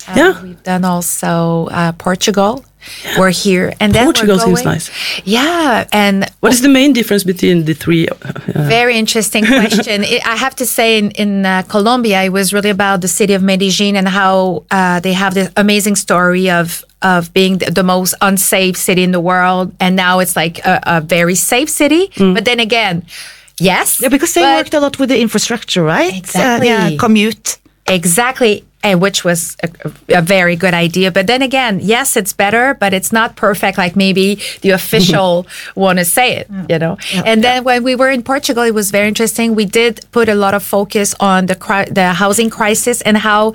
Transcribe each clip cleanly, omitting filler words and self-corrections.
We've done also Portugal. We're here, and then Portugal seems nice. Yeah, and what is the main difference between the three? Very interesting question. I have to say, in Colombia, it was really about the city of Medellin and how they have this amazing story of being the most unsafe city in the world, and now it's like a very safe city. But then again, yes, because they worked a lot with the infrastructure, right? Exactly, commute. Exactly. And which was a very good idea. But then again, yes, it's better, but it's not perfect like maybe the official want to say it, you know. And then when we were in Portugal, it was very interesting. We did put a lot of focus on the housing crisis and how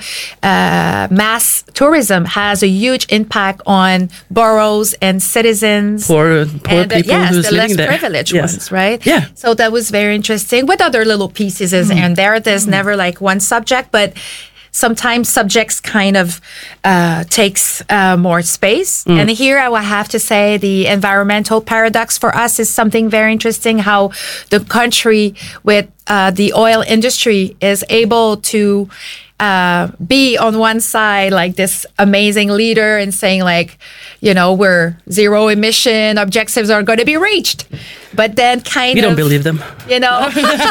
mass tourism has a huge impact on boroughs and citizens. Poor people who's the living less there. privileged ones, right? Yeah. So that was very interesting. With other little pieces and there's never like one subject, but sometimes subjects kind of takes more space. And here I will have to say the environmental paradox for us is something very interesting, how the country with the oil industry is able to be on one side like this amazing leader and saying like, you know, we're zero emission objectives are going to be reached. But then we don't believe them. You know.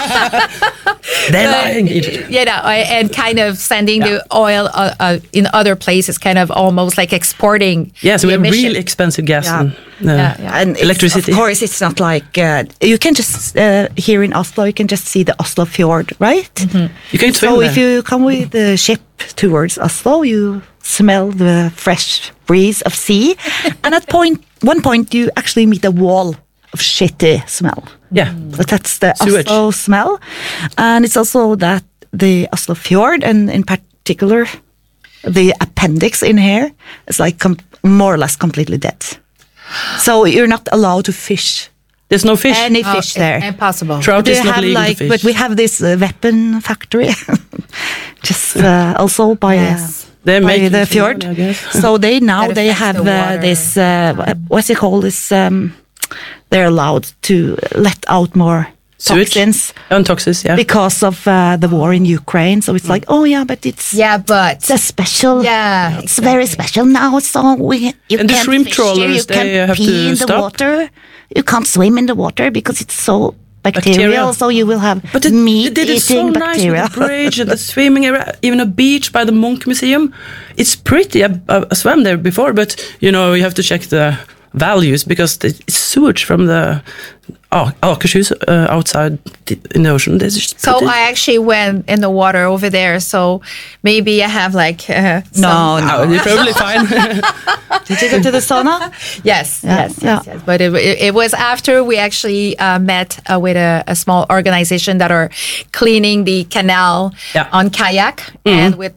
They're lying. You know, and kind of sending the oil in other places, kind of almost like exporting. Yes, we have really expensive gas and electricity. Of course, it's not like you can just here in Oslo, you can just see the Oslo fjord, right? You can swim there. If you come with the ship towards Oslo, you smell the fresh breeze of sea, and at one point you actually meet a wall of shitty smell. Yeah, but that's the sewage. Oslo smell, and it's also that the Oslo fjord, and in particular the appendix in here, is like more or less completely dead. So you're not allowed to fish. There's no fish. Any fish there. Impossible. Trout is not legal to fish. But we have this weapon factory, just also by the fjord. I guess. So they have this what's it called? This they're allowed to let out more toxins. Toxins, yeah. Because of the war in Ukraine. So it's like, but it's it's a special. Yeah, it's very special now. So you and the can't shrimp fish trawlers, here, you they can't have pee to in stop. the water. You can't swim in the water because it's so bacterial. So you will have meat they did it so eating nice bacteria. with the bridge and the swimming area, even a beach by the Munch Museum. It's pretty. I swam there before, but you know you have to check the values because it's sewage from the Akershus outside in the ocean. So I actually went in the water over there. So maybe I have like No, you're probably fine. Did you go to the sauna? Yes. But it was after we actually met with a small organization that are cleaning the canal on kayak and with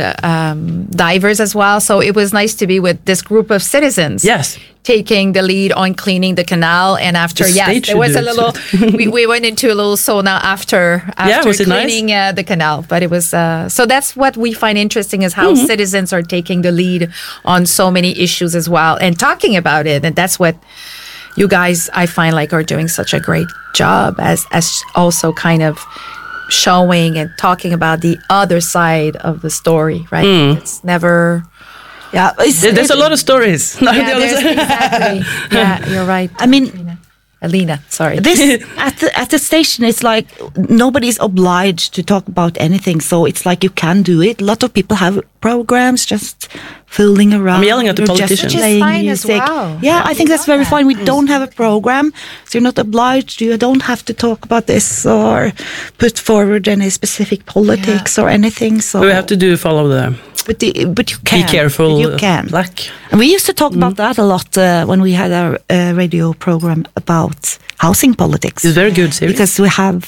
divers as well. So it was nice to be with this group of citizens. Yes. Taking the lead on cleaning the canal, and after there was a little. we went into a little sauna after was it cleaning nice? The canal, but it was so that's what we find interesting is how citizens are taking the lead on so many issues as well and talking about it, and that's what you guys I find like are doing such a great job as also kind of showing and talking about the other side of the story, right? It's never. Yeah, there's a lot of stories. Exactly. Yeah, you're right. I mean, Alina, sorry. This at the station, it's like nobody's obliged to talk about anything, so it's like you can do it. A lot of people have programs just fooling around. I'm yelling at the politicians. Which is fine as well. Yeah, I think that's very fine. We don't have a program, so you're not obliged. You don't have to talk about this or put forward any specific politics or anything. So we have to follow the. But you can. Be careful. You can. Black. And we used to talk about that a lot when we had our radio program about housing politics. It's very good series. Because we have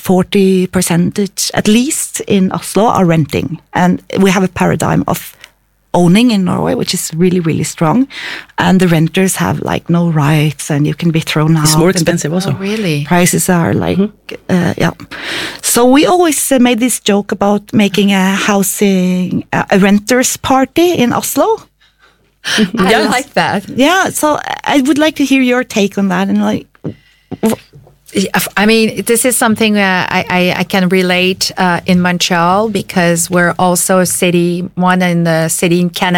40% at least in Oslo are renting. And we have a paradigm of owning in Norway, which is really, really strong. And the renters have like no rights and you can be thrown out. It's more expensive also. Oh, really? Prices are like, So we always made this joke about making a renters party in Oslo. I like that. Yeah, so I would like to hear your take on that. And like, I mean, this is something I can relate in Montreal because we're also one in the city in Canada.